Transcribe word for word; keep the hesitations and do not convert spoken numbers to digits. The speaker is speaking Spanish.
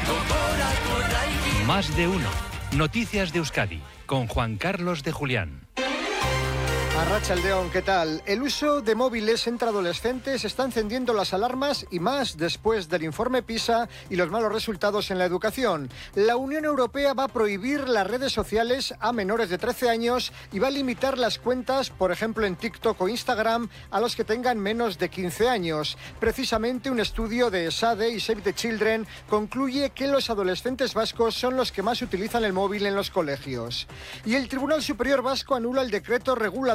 Más de uno. Noticias de Euskadi, con Juan Carlos de Julián. Arratsaldeon, ¿qué tal? El uso de móviles entre adolescentes está encendiendo las alarmas y más después del informe PISA y los malos resultados en la educación. La Unión Europea va a prohibir las redes sociales a menores de trece años y va a limitar las cuentas, por ejemplo en TikTok o Instagram, a los que tengan menos de quince años. Precisamente un estudio de ESADE y Save the Children concluye que los adolescentes vascos son los que más utilizan el móvil en los colegios. Y el Tribunal Superior Vasco anula el decreto regulador